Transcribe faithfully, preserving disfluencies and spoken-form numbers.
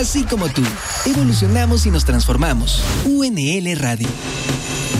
así como tú. Evolucionamos y nos transformamos. U N L Radio.